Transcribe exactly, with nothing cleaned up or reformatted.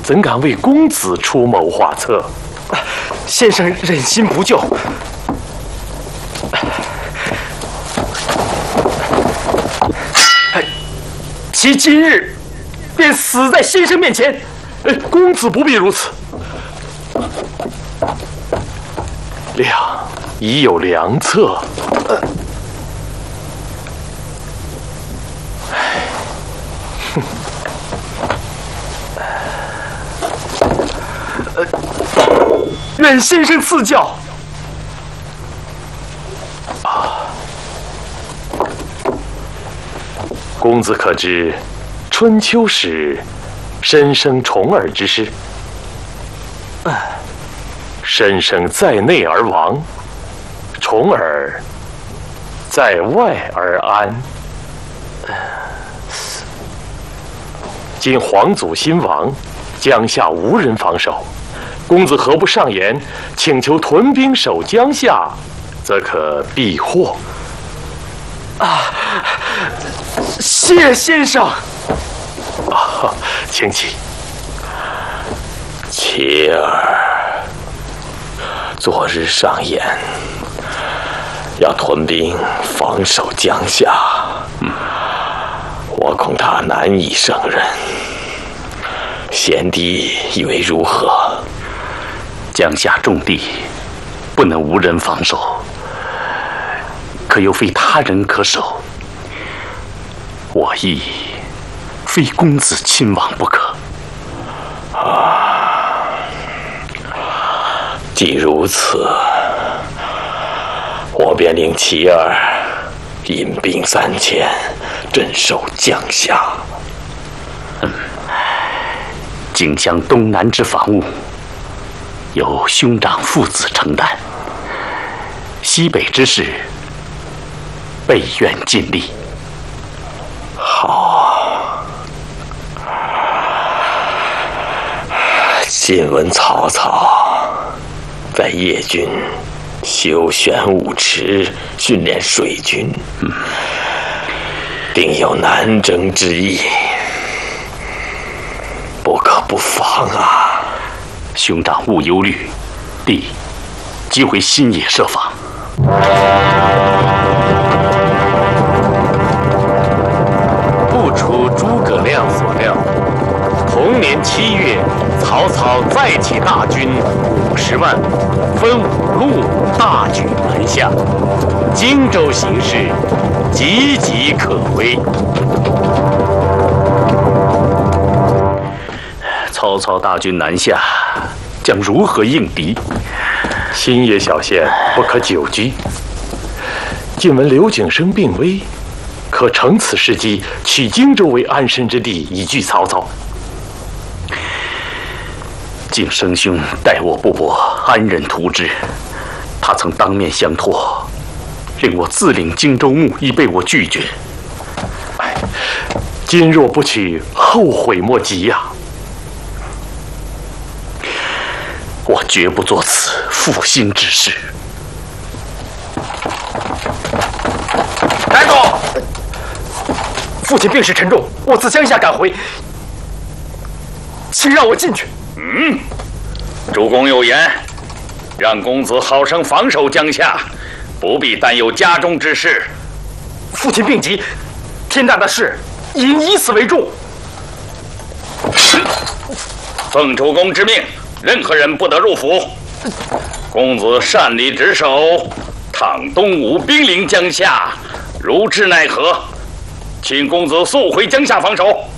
怎敢为公子出谋划策？ 先生忍心不救。其今日便死在先生面前。 哎，公子不必如此。良已有良策。呃呃，愿先生赐教。 啊，公子可知春秋时申生重耳之事？ 呃， 申生在内而亡，重耳在外而安。呃，今皇祖新亡，江夏无人防守，公子何不上言，请求屯兵守江夏，则可避祸。 啊，谢先生。 啊，请起。 琪儿，昨日上言要屯兵防守江夏，嗯，我恐他难以胜任。贤弟以为如何？ 江夏重地，不能无人防守，可又非他人可守。我意非公子亲往不可。 啊，既如此，我便令琪儿引兵三千，镇守江夏。 嗯，荆襄东南之防务，由兄长父子承担；西北之事，备愿尽力。 好。今闻曹操在邺郡修玄武池，训练水军，嗯，定有南征之意，不可不防啊！ 兄长勿忧虑，弟即回新野设防。 不出诸葛亮所料，同年七月，曹操再起大军五十万，分五路大举南下，荆州形势岌岌可危。 曹操大军南下，将如何应敌？ 新野小县不可久居。近闻刘景升病危，可乘此时机，取荆州为安身之地，以拒曹操。 景升兄待我不薄，安忍图之。他曾当面相托，令我自领荆州牧，已被我拒绝。 哎，今若不取，后悔莫及呀、啊！ 我绝不做此负心之事。 站住！父亲病势沉重，我自江夏赶回，请让我进去。 嗯，主公有言，让公子好生防守江夏，不必担忧家中之事。 父亲病急，天大的事应以此为重。 奉主公之命，任何人不得入府。公子擅离职守，倘东吴兵临江夏，如之奈何？请公子速回江夏防守。